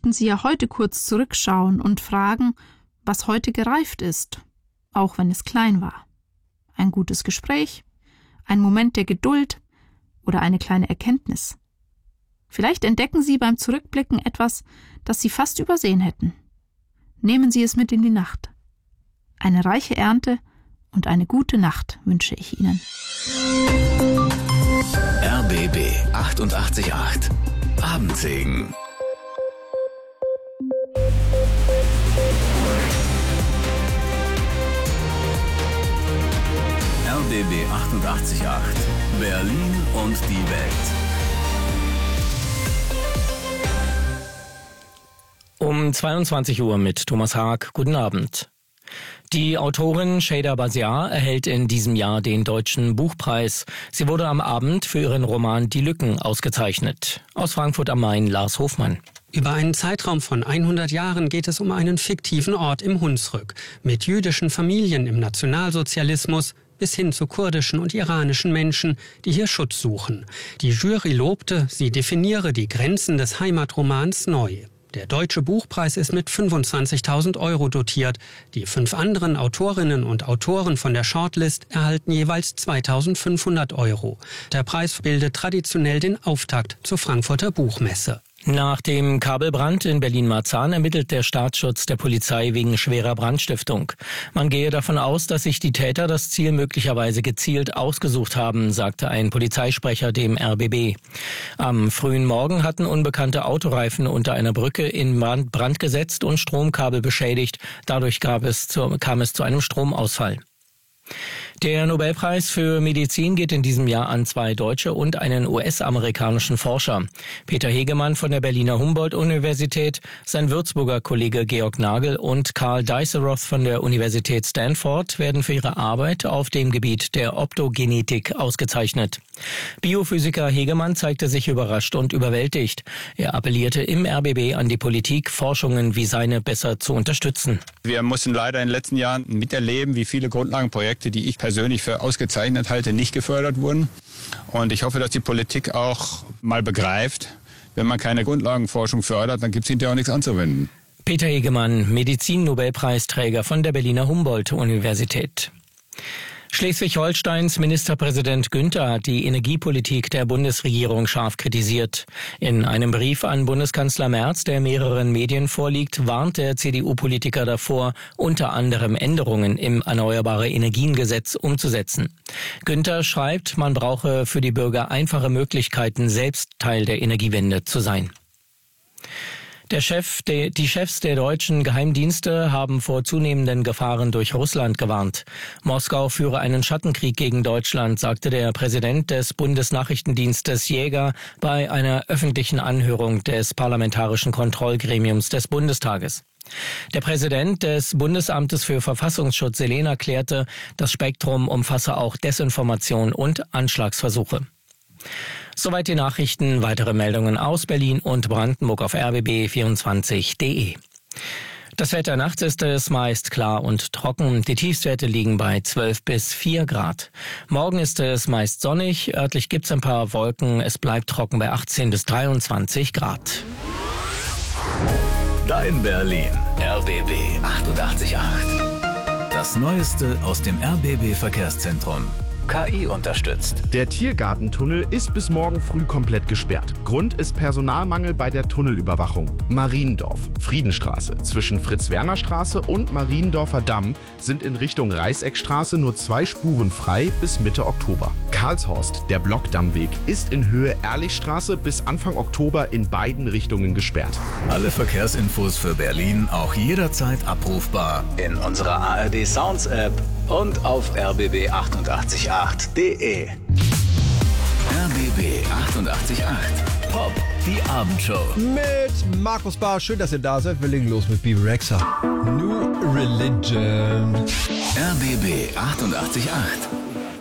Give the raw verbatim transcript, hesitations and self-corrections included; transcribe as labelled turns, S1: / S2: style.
S1: könnten Sie ja heute kurz zurückschauen und fragen, was heute gereift ist, auch wenn es klein war. Ein gutes Gespräch, ein Moment der Geduld oder eine kleine Erkenntnis. Vielleicht entdecken Sie beim Zurückblicken etwas, das Sie fast übersehen hätten. Nehmen Sie es mit in die Nacht. Eine reiche Ernte und eine gute Nacht wünsche ich Ihnen.
S2: R B B achtundachtzig Komma acht Abendsegen. R B B achtundachtzig Komma acht Berlin und die Welt.
S3: Um zweiundzwanzig Uhr mit Thomas Haag. Guten Abend. Die Autorin Şeyda Basiar erhält in diesem Jahr den Deutschen Buchpreis. Sie wurde am Abend für ihren Roman Die Lücken ausgezeichnet. Aus Frankfurt am Main, Lars Hofmann.
S4: Über einen Zeitraum von hundert Jahren geht es um einen fiktiven Ort im Hunsrück mit jüdischen Familien im Nationalsozialismus bis hin zu kurdischen und iranischen Menschen, die hier Schutz suchen. Die Jury lobte, sie definiere die Grenzen des Heimatromans neu. Der Deutsche Buchpreis ist mit fünfundzwanzigtausend Euro dotiert. Die fünf anderen Autorinnen und Autoren von der Shortlist erhalten jeweils zweitausendfünfhundert Euro. Der Preis bildet traditionell den Auftakt zur Frankfurter Buchmesse.
S3: Nach dem Kabelbrand in Berlin-Marzahn ermittelt der Staatsschutz der Polizei wegen schwerer Brandstiftung. Man gehe davon aus, dass sich die Täter das Ziel möglicherweise gezielt ausgesucht haben, sagte ein Polizeisprecher dem R B B. Am frühen Morgen hatten unbekannte Autoreifen unter einer Brücke in Brand gesetzt und Stromkabel beschädigt. Dadurch gab es zu, kam es zu einem Stromausfall. Der Nobelpreis für Medizin geht in diesem Jahr an zwei deutsche und einen U S-amerikanischen Forscher. Peter Hegemann von der Berliner Humboldt-Universität, sein Würzburger Kollege Georg Nagel und Karl Dijsselroth von der Universität Stanford werden für ihre Arbeit auf dem Gebiet der Optogenetik ausgezeichnet. Biophysiker Hegemann zeigte sich überrascht und überwältigt. Er appellierte im R B B an die Politik, Forschungen wie seine besser zu unterstützen.
S5: Wir mussten leider in den letzten Jahren miterleben, wie viele Grundlagenprojekte, die ich persönlich für ausgezeichnet halte, nicht gefördert wurden. Und ich hoffe, dass die Politik auch mal begreift, wenn man keine Grundlagenforschung fördert, dann gibt es hinterher auch nichts anzuwenden.
S3: Peter Hegemann, Medizin-Nobelpreisträger von der Berliner Humboldt-Universität. Schleswig-Holsteins Ministerpräsident Günther hat die Energiepolitik der Bundesregierung scharf kritisiert. In einem Brief an Bundeskanzler Merz, der mehreren Medien vorliegt, warnt der C D U-Politiker davor, unter anderem Änderungen im Erneuerbare-Energien-Gesetz umzusetzen. Günther schreibt, man brauche für die Bürger einfache Möglichkeiten, selbst Teil der Energiewende zu sein. Der Chef, der, die Chefs der deutschen Geheimdienste haben vor zunehmenden Gefahren durch Russland gewarnt. Moskau führe einen Schattenkrieg gegen Deutschland, sagte der Präsident des Bundesnachrichtendienstes Jäger bei einer öffentlichen Anhörung des Parlamentarischen Kontrollgremiums des Bundestages. Der Präsident des Bundesamtes für Verfassungsschutz Selen erklärte, das Spektrum umfasse auch Desinformation und Anschlagsversuche. Soweit die Nachrichten. Weitere Meldungen aus Berlin und Brandenburg auf r b b vierundzwanzig punkt d e. Das Wetter nachts ist es meist klar und trocken. Die Tiefstwerte liegen bei zwölf bis vier Grad. Morgen ist es meist sonnig. Örtlich gibt es ein paar Wolken. Es bleibt trocken bei achtzehn bis dreiundzwanzig Grad.
S2: Dein Berlin. R B B achtundachtzig Komma acht. Das Neueste aus dem R B B Verkehrszentrum. K I unterstützt.
S6: Der Tiergartentunnel ist bis morgen früh komplett gesperrt. Grund ist Personalmangel bei der Tunnelüberwachung. Mariendorf, Friedenstraße zwischen Fritz-Werner-Straße und Mariendorfer Damm sind in Richtung Reißeckstraße nur zwei Spuren frei bis Mitte Oktober. Karlshorst, der Blockdammweg, ist in Höhe Ehrlichstraße bis Anfang Oktober in beiden Richtungen gesperrt.
S2: Alle Verkehrsinfos für Berlin auch jederzeit abrufbar in unserer A R D Sounds App und auf r b b achtundachtzig Komma acht punkt d e. R B B achtundachtzig Komma acht Pop, die Abendshow.
S7: Mit Markus Barr. Schön, dass ihr da seid. Wir legen los mit Bebe Rexha. New Religion.
S2: R B B achtundachtzig Komma acht